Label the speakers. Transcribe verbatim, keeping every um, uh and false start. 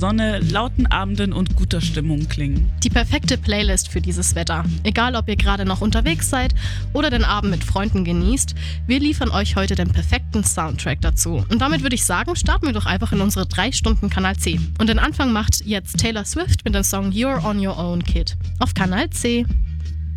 Speaker 1: Sonne, lauten Abenden und guter Stimmung klingen.
Speaker 2: Die perfekte Playlist für dieses Wetter. Egal, ob ihr gerade noch unterwegs seid oder den Abend mit Freunden genießt, wir liefern euch heute den perfekten Soundtrack dazu. Und damit würde ich sagen, starten wir doch einfach in unsere drei Stunden Kanal C. Und den Anfang macht jetzt Taylor Swift mit dem Song You're on Your Own, Kid auf Kanal C.